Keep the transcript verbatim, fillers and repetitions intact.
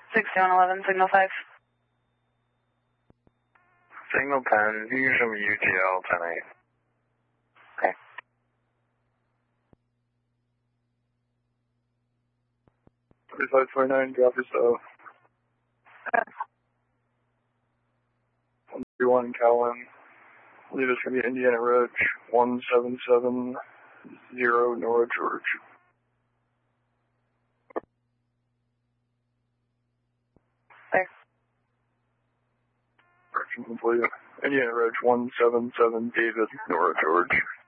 sixty-one eleven, signal five. Signal ten, you use some U T L ten eight. Okay. thirty-five twenty-nine, drop yourself. one thirty-one, Cowan. I believe it's going to be Indiana Road, one seven seven zero, Nora, George. There. Correction complete. Indiana Road, one seven seven, David, Nora, George.